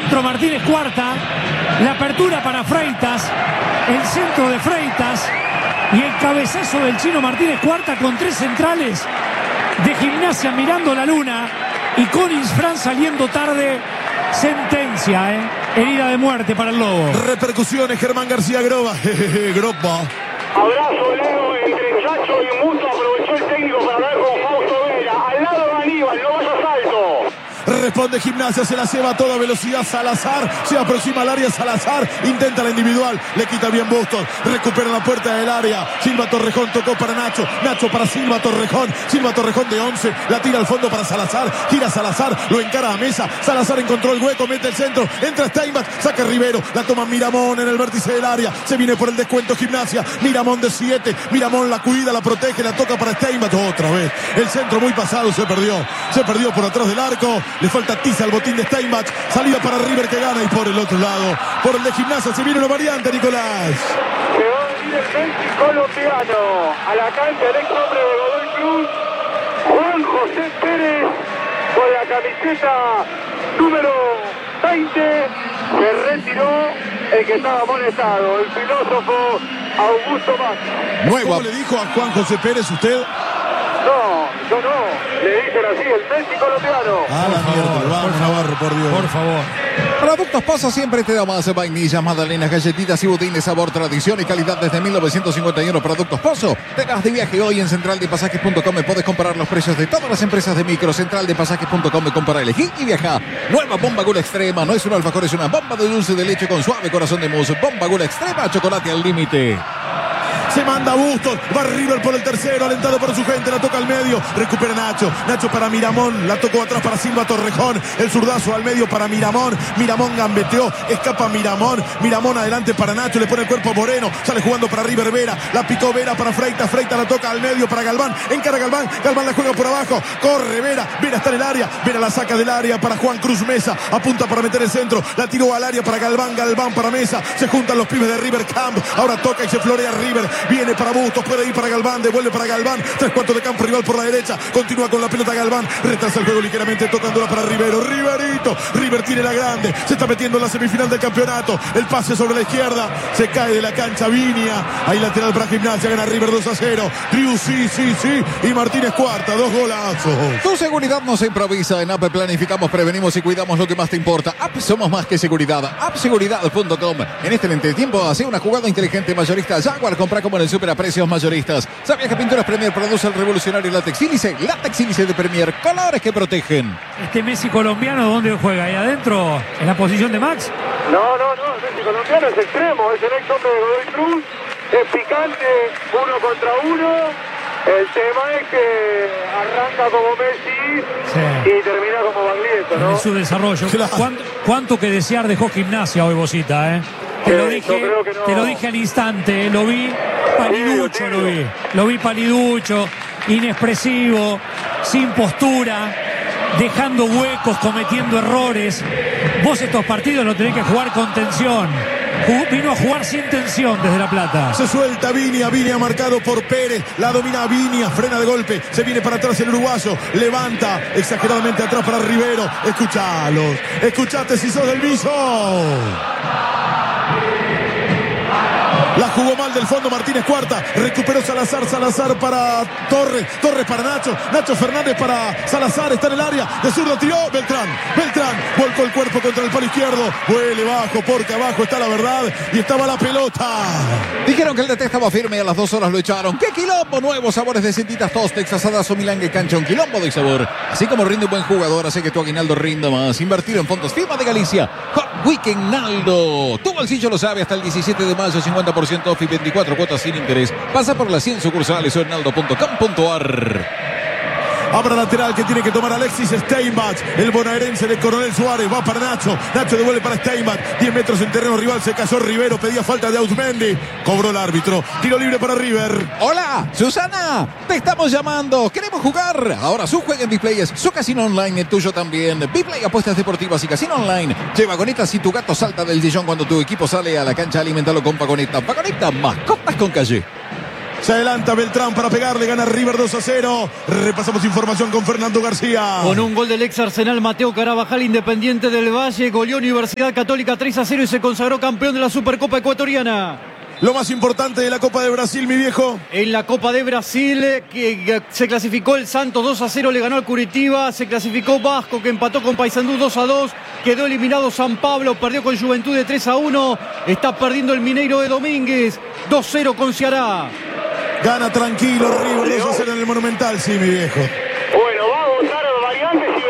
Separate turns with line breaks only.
centro Martínez Cuarta, la apertura para Freitas, el centro de Freitas y el cabezazo del chino Martínez Cuarta con 3 centrales de Gimnasia mirando la luna y con Isfran saliendo tarde. Sentencia, herida de muerte para el Lobo.
Repercusiones, Germán García Groba. Groba.
Abrazo, Leo, entre Chacho y Muto. Aprovechó el técnico para hablar con Fausto Vera. Al lado de Aníbal, no vayas alto.
Responde Gimnasia, se la lleva a toda velocidad Salazar, se aproxima al área Salazar, intenta la individual, le quita bien Bustos, recupera la puerta del área, Silva Torrejón tocó para Nacho, Nacho para Silva Torrejón de 11, la tira al fondo para Salazar, gira Salazar, lo encara a Mesa, Salazar encontró el hueco, mete el centro, entra Steinbach, saca Rivero, la toma Miramón en el vértice del área, se viene por el descuento Gimnasia, Miramón de 7, Miramón la cuida, la protege, la toca para Steinbach, otra vez, el centro muy pasado, se perdió por atrás del arco. Le falta tiza al botín de Steinbach. Salida para River que gana. Y por el otro lado, por el de Gimnasia, se viene una variante, Nicolás.
Se va a venir el Messi colombiano a la cancha, el ex hombre de Godoy Cruz, Juan José Pérez, con la camiseta número 20. Se retiró el que estaba amonestado, el filósofo Augusto Macri.
¿Cómo le dijo a Juan José Pérez usted?
No, yo no. Le dicen así, el Messi colombiano.
Ah, la mierda, vamos Navarro, por Dios.
Por favor.
Productos Pozo siempre te da más vainillas, magdalenas, galletitas y budines, sabor, tradición y calidad desde 1951. Productos Pozo. Te vas de viaje hoy en centraldepasajes.com. Puedes comparar los precios de todas las empresas de micro. Centraldepasajes.com. Compara, elegí y viaja. Nueva Bomba Gula Extrema. No es un alfajor, es una bomba de dulce de leche con suave corazón de mousse. Bomba Gula Extrema, chocolate al límite.
Se manda Bustos, va River por el tercero, alentado por su gente, la toca al medio, recupera Nacho, Nacho para Miramón, la tocó atrás para Silva Torrejón, el zurdazo al medio para Miramón, Miramón gambeteó, escapa Miramón, Miramón adelante para Nacho, le pone el cuerpo a Moreno, sale jugando para River Vera, la picó Vera para Freitas, Freitas la toca al medio para Galván, encara Galván, Galván la juega por abajo, corre Vera, Vera está en el área, Vera la saca del área para Juan Cruz Mesa, apunta para meter el centro, la tiró al área para Galván, Galván para Mesa, se juntan los pibes de River Camp, ahora toca y se florea River. Viene para Bustos, puede ir para Galván, devuelve para Galván, 3/4 de campo rival por la derecha, continúa con la pelota Galván, retrasa el juego ligeramente tocándola para Rivero, Riverito, River tiene la grande, se está metiendo en la semifinal del campeonato, el pase sobre la izquierda, se cae de la cancha Viña, ahí lateral para Gimnasia, gana River 2-0, Triu sí, y Martínez Cuarta, 2 golazos.
Tu seguridad no se improvisa, en APP planificamos, prevenimos y cuidamos lo que más te importa. APP somos más que seguridad, appseguridad.com. En este entretiempo hace una jugada inteligente mayorista Jaguar, compra como en el super a precios mayoristas. ¿Sabías que Pinturas Premier produce el revolucionario látex sílice? Látex sílice de Premier, colores que protegen.
Este Messi colombiano, ¿dónde juega? ¿Ahí adentro? ¿En la posición de Max?
No, el Messi colombiano es extremo, es el ex hombre de Godoy Cruz, es picante, 1 contra 1. El tema es que arranca como Messi y termina como Baglietto, ¿no?
En su desarrollo.
Claro.
¿Cuánto que desear dejó Gimnasia hoy, Bosita, Te lo dije al instante, lo vi paliducho, lo vi paliducho, inexpresivo, sin postura, dejando huecos, cometiendo errores. Vos estos partidos los tenés que jugar con tensión. Vino a jugar sin tensión desde La Plata.
Se suelta Viña marcado por Pérez, la domina Viña, frena de golpe, se viene para atrás el uruguayo, levanta exageradamente atrás para Rivero, escuchate si sos del Viso. La jugó mal del fondo Martínez Cuarta, recuperó Salazar para Torres para Nacho Fernández para Salazar, está en el área, de zurdo tiró, Beltrán, volcó el cuerpo contra el palo izquierdo, huele bajo, porque abajo está la verdad y estaba la pelota.
Dijeron que el DT estaba firme y a las 2 horas lo echaron. ¡Qué quilombo! Nuevos sabores de cintitas Tostex, asadas o Milán que cancha, un quilombo de sabor. Así como rinde un buen jugador, hace que tu aguinaldo rinda más. Invertir en fondos FIMA de Galicia. Hot Weekend Naldo. Tu bolsillo lo sabe, hasta el 17 de mayo, 50% off y 24 cuotas sin interés. Pasa por las 100 sucursales o en naldo.com.ar.
Abra lateral que tiene que tomar Alexis Steinbach, el bonaerense de Coronel Suárez, va para Nacho devuelve para Steinbach, 10 metros en terreno rival, se cayó Rivero, pedía falta de Ausmendi, cobró el árbitro, tiro libre para River.
Hola, Susana, te estamos llamando, queremos jugar. Ahora su juega en Bplayers, su casino online, el tuyo también. Bplay, apuestas deportivas y casino online. Lleva Vagoneta si tu gato salta del sillón cuando tu equipo sale a la cancha, alimentalo con Vagoneta. Vagoneta, mascotas con calle.
Se adelanta Beltrán para pegarle, gana River 2-0. Repasamos información con Fernando García.
Con un gol del ex Arsenal, Mateo Carabajal, Independiente del Valle, goleó Universidad Católica 3-0 y se consagró campeón de la Supercopa Ecuatoriana.
Lo más importante de la Copa de Brasil, mi viejo.
En la Copa de Brasil, que se clasificó el Santos 2-0, le ganó al Curitiba. Se clasificó Vasco, que empató con Paysandú 2-2. Quedó eliminado San Pablo, perdió con Juventud de 3-1. Está perdiendo el Mineiro de Domínguez, 2-0 con Ceará.
Gana tranquilo River 2-0 en el Monumental, sí, mi viejo.